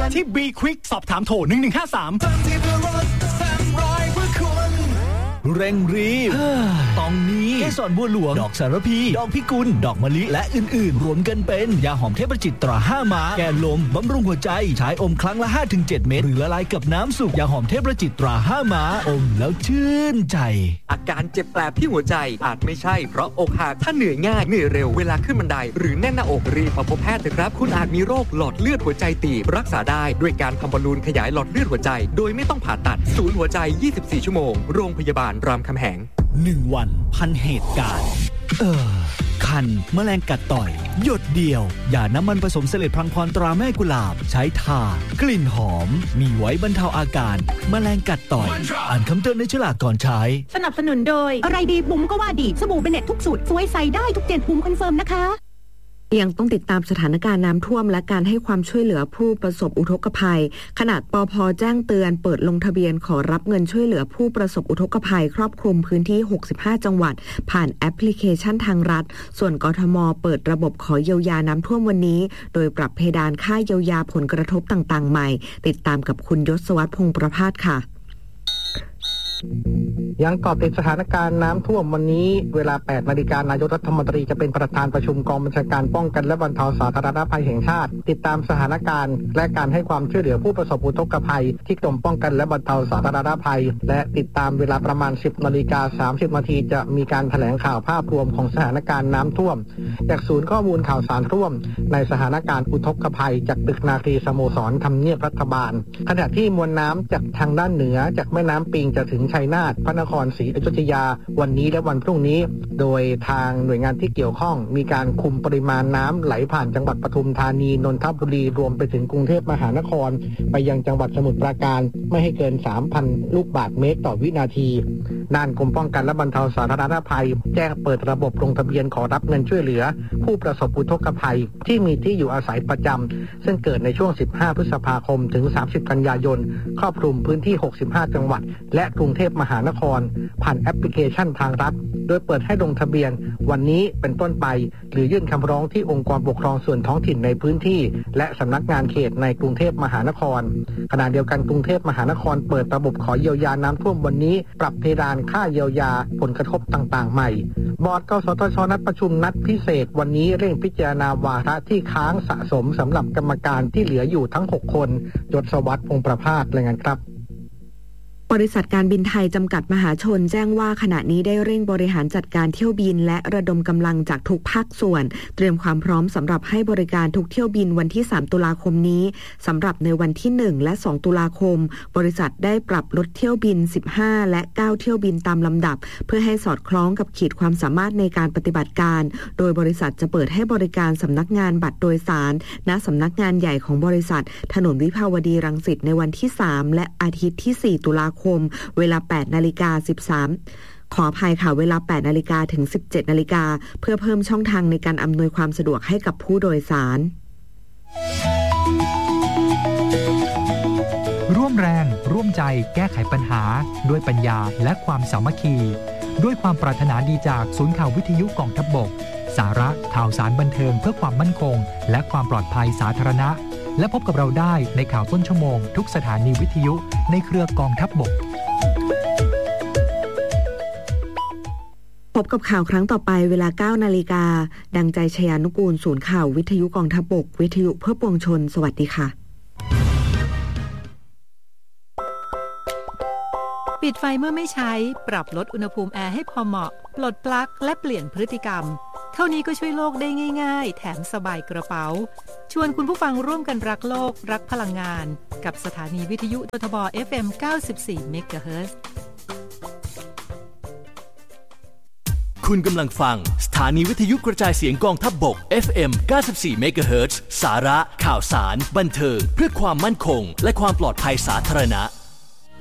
ที่ B Quick สอบถามโทร1153เร่งรีบตองนี้เกสรบัวหลวงดอกสารพีดอกพิกุลดอกมะลิและอื่นๆรวมกันเป็นยาหอมเทพจิตตรา5 ม้าแก้ลมบำรุงหัวใจใช้อมครั้งละ 5-7 เม็ดหรือละลายกับน้ำสุกยาหอมเทพจิตตรา5 ม้าอมแล้วชื่นใจอาการเจ็บแปลบที่หัวใจอาจไม่ใช่เพราะอกหักถ้าเหนื่อยง่ายเหนื่อยเร็วเวลาขึ้นบันไดหรือแน่นหน้าอกรีบมาพบแพทย์เถอะครับคุณอาจมีโรคหลอดเลือดหัวใจตีบรักษาได้ด้วยการทำบอลลูนขยายหลอดเลือดหัวใจโดยไม่ต้องผ่าตัดศูนย์หัวใจ24 ชั่วโมงโรงพยาบาลรามคำแหง 1 วันพันเหตุการณ์คันแมลงกัดต่อยหยดเดียวยาน้ำมันผสมเสลดพลังพรตราแม่กุหลาบใช้ทากลิ่นหอมมีไว้บรรเทาอาการแมลงกัดต่อยอ่านคำเตือนในฉลากก่อนใช้สนับสนุนโดยอะไรดีบุ๋มก็ว่าดีสบู่เบเน็ตทุกสูตรสวยใสได้ทุก7บุ๋มคอนเฟิร์มนะคะยังต้องติดตามสถานการณ์น้ำท่วมและการให้ความช่วยเหลือผู้ประสบอุทกภัยขณะปภ.แจ้งเตือนเปิดลงทะเบียนขอรับเงินช่วยเหลือผู้ประสบอุทกภัยครอบคลุมพื้นที่65จังหวัดผ่านแอปพลิเคชันทางรัฐส่วนกทม.เปิดระบบขอเยียวยาน้ำท่วมวันนี้โดยปรับเพดานค่าเยียวยาผลกระทบต่างๆใหม่ติดตามกับคุณยศวรรษ พงษ์ประภาสค่ะยังเกาะติดสถานการณ์น้ำท่วมวันนี้เวลา 8 นาฬิกานายกรัฐมนตรีจะเป็นประธานประชุมกองบัญชาการป้องกันและบรรเทาสาธารณภัยแห่งชาติติดตามสถานการณ์และการให้ความช่วยเหลือผู้ประสบอุทกภัยที่กรมป้องกันและบรรเทาสาธารณภัยและติดตามเวลาประมาณ 10 นาฬิกา 30 นาทีจะมีการแถลงข่าวภาพรวมของสถานการณ์น้ำท่วมจากศูนย์ข้อมูลข่าวสารร่วมในสถานการณ์อุทกภัยจากตึกนาคีสโมสรทำเนียบรัฐบาลขณะที่มวลน้ำจากทางด้านเหนือจากแม่น้ำปิงจะถึงชัยนาทพระนครศรีอยุธยาวันนี้และวันพรุ่งนี้โดยทางหน่วยงานที่เกี่ยวข้องมีการคุมปริมาณน้ำไหลผ่านจังหวัดปทุมธานีนนทบุรีรวมไปถึงกรุงเทพมหานครไปยังจังหวัดสมุทรปราการไม่ให้เกิน 3,000 ลูกบาศก์เมตรต่อวินาทีด้านกรมป้องกันและบรรเทาสาธารณภัยแจ้งเปิดระบบลงทะเบียนขอรับเงินช่วยเหลือผู้ประสบอุทกภัยที่มีที่อยู่อาศัยประจำซึ่งเกิดในช่วง15พฤษภาคมถึง30กันยายนครอบคลุมพื้นที่65จังหวัดและกรุงเทพมหานครผ่านแอปพลิเคชันทางรัฐโดยเปิดให้ลงทะเบียนวันนี้เป็นต้นไปหรือยื่นคำร้องที่องค์กรปกครองส่วนท้องถิ่นในพื้นที่และสำนักงานเขตในกรุงเทพมหานครขณะเดียวกันกรุงเทพมหานครเปิดระบบขอเยียวยาน้ำท่วมวันนี้ปรับเพดานค่าเยียวยาผลกระทบต่างๆใหม่บอร์ดกสทช.นัดประชุมนัดพิเศษวันนี้เร่งพิจารณาวาระที่ค้างสะสมสำหรับกรรมการที่เหลืออยู่ทั้ง6คนยศวรรษ พงษ์ประภาสรายงานครับบริษัทการบินไทยจำกัดมหาชนแจ้งว่าขณะนี้ได้เร่งบริหารจัดการเที่ยวบินและระดมกำลังจากทุกภาคส่วนเตรียมความพร้อมสำหรับให้บริการทุกเที่ยวบินวันที่3ตุลาคมนี้สำหรับในวันที่1และ2ตุลาคมบริษัทได้ปรับลดเที่ยวบิน15และ9เที่ยวบินตามลำดับเพื่อให้สอดคล้องกับขีดความสามารถในการปฏิบัติการโดยบริษัทจะเปิดให้บริการสำนักงานบัตรโดยสารณสำนักงานใหญ่ของบริษัทถนนวิภาวดีรังสิตในวันที่3และอาทิตย์ที่4ตุลาคมเวลา 8:13 ขออภัยค่ะเวลา 8 นาฬิกาถึง 17 นาฬิกาเพื่อเพิ่มช่องทางในการอำนวยความสะดวกให้กับผู้โดยสารร่วมแรงร่วมใจแก้ไขปัญหาด้วยปัญญาและความสามัคคีด้วยความปรารถนาดีจากศูนย์ข่าววิทยุกองทัพบกสาระข่าวสารบันเทิงเพื่อความมั่นคงและความปลอดภัยสาธารณะและพบกับเราได้ในข่าวต้นชั่วโมงทุกสถานีวิทยุในเครือกองทัพบกพบกับข่าวครั้งต่อไปเวลา 9 นาฬิกาดังใจชยานุกูลศูนย์ข่าววิทยุกองทัพบกวิทยุเพื่อปวงชนสวัสดีค่ะปิดไฟเมื่อไม่ใช้ปรับลดอุณหภูมิแอร์ให้พอเหมาะปลดปลั๊กและเปลี่ยนพฤติกรรมเท่านี้ก็ช่วยโลกได้ง่ายๆแถมสบายกระเป๋าชวนคุณผู้ฟังร่วมกันรักโลกรักพลังงานกับสถานีวิทยุททบ FM 94 เมกะเฮิรตซ์คุณกำลังฟังสถานีวิทยุกระจายเสียงกองทัพบก FM 94 เมกะเฮิรตซ์สาระข่าวสารบันเทิงเพื่อความมั่นคงและความปลอดภัยสาธารณะ